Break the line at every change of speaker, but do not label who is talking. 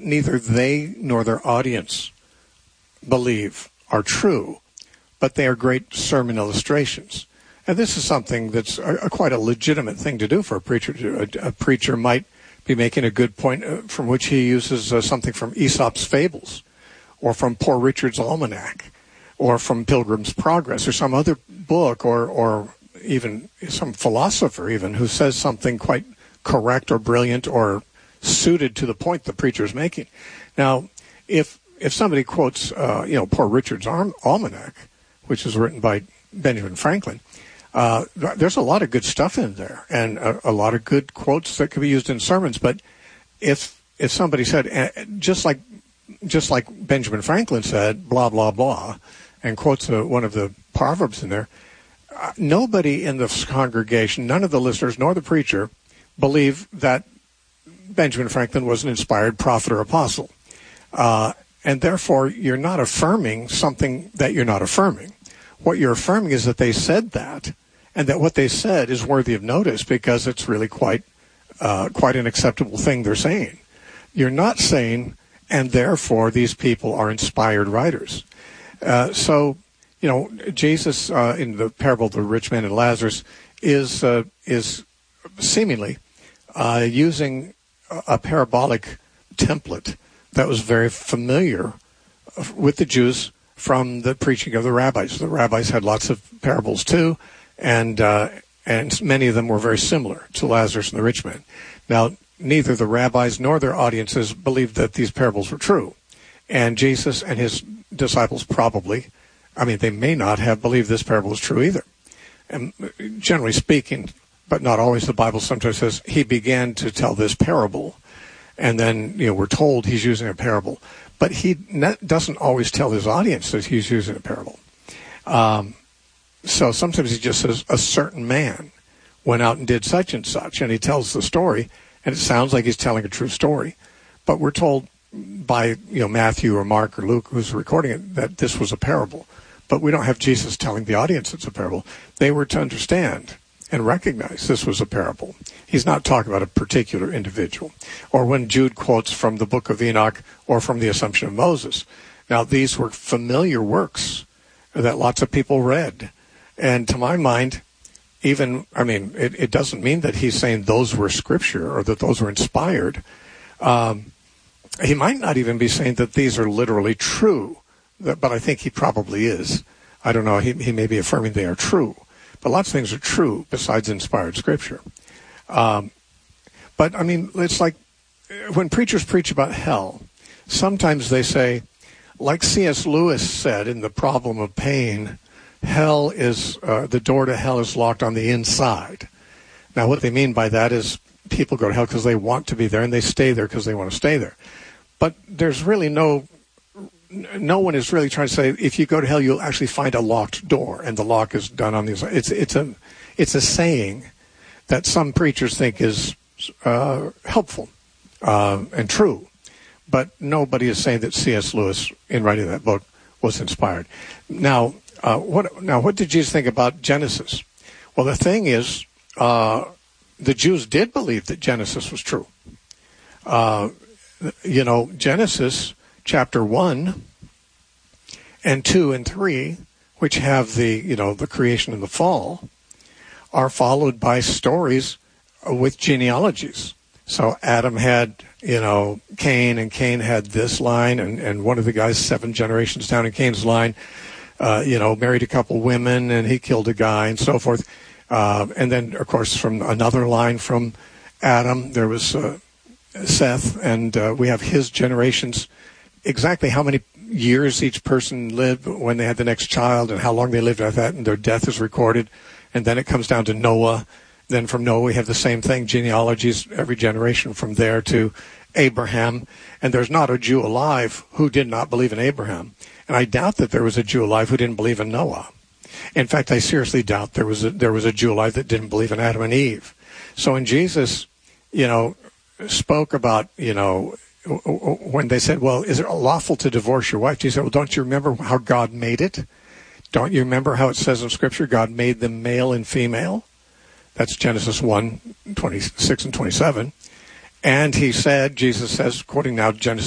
neither they nor their audience believe are true, but they are great sermon illustrations. And this is something that's quite a legitimate thing to do for a preacher. A preacher might be making a good point from which he uses something from Aesop's Fables, or from Poor Richard's Almanac, or from Pilgrim's Progress, or some other book, or even some philosopher even, who says something quite correct or brilliant or suited to the point the preacher is making. Now, if somebody quotes, Poor Richard's Almanac, which is written by Benjamin Franklin, there's a lot of good stuff in there, and a lot of good quotes that could be used in sermons. But if somebody said, just like Benjamin Franklin said, blah, blah, blah, and quotes one of the Proverbs in there, nobody in the congregation, none of the listeners, nor the preacher, believe that Benjamin Franklin was an inspired prophet or apostle. And therefore, you're not affirming something that you're not affirming. What you're affirming is that they said that, and that what they said is worthy of notice because it's really quite an acceptable thing they're saying. You're not saying, and therefore these people are inspired writers. So, Jesus in the parable of the rich man and Lazarus is seemingly using a parabolic template that was very familiar with the Jews from the preaching of the rabbis. The rabbis had lots of parables too, and many of them were very similar to Lazarus and the rich man. Now, neither the rabbis nor their audiences believed that these parables were true. And Jesus and his disciples they may not have believed this parable was true either. And generally speaking, but not always, the Bible sometimes says he began to tell this parable. And then, we're told he's using a parable. But he doesn't always tell his audience that he's using a parable. So sometimes he just says, a certain man went out and did such and such. And he tells the story, and it sounds like he's telling a true story. But we're told by, Matthew or Mark or Luke, who's recording it, that this was a parable. But we don't have Jesus telling the audience it's a parable. They were to understand and recognize this was a parable. He's not talking about a particular individual. Or when Jude quotes from the book of Enoch or from the Assumption of Moses. Now, these were familiar works that lots of people read. And to my mind, it doesn't mean that he's saying those were scripture or that those were inspired. He might not even be saying that these are literally true, but I think he probably is. I don't know. He may be affirming they are true. But lots of things are true besides inspired scripture. But it's like when preachers preach about hell, sometimes they say, like C.S. Lewis said in The Problem of Pain, hell is, the door to hell is locked on the inside. Now, what they mean by that is people go to hell because they want to be there, and they stay there because they want to stay there. But there's really no one is really trying to say if you go to hell, you'll actually find a locked door, and the lock is done on the inside. It's a saying that some preachers think is helpful and true, but nobody is saying that C.S. Lewis, in writing that book, was inspired. Now, what did Jesus think about Genesis? Well, the thing is, the Jews did believe that Genesis was true. Genesis chapter 1 and 2 and 3, which have the creation and the fall, are followed by stories with genealogies. So Adam had, Cain, and Cain had this line, and one of the guys 7 generations down in Cain's line, married a couple women, and he killed a guy, and so forth. And then, of course, from another line from Adam, there was Seth, and we have his generations, exactly how many years each person lived when they had the next child and how long they lived after that, and their death is recorded. And then it comes down to Noah. Then from Noah we have the same thing, genealogies, every generation from there to Abraham. And there's not a Jew alive who did not believe in Abraham. And I doubt that there was a Jew alive who didn't believe in Noah. In fact, I seriously doubt there was a Jew alive that didn't believe in Adam and Eve. So when Jesus, spoke about, when they said, well, is it lawful to divorce your wife? Jesus said, well, don't you remember how God made it? Don't you remember how it says in Scripture, God made them male and female? That's Genesis 1, 26 and 27. And he said, Jesus says, quoting now Genesis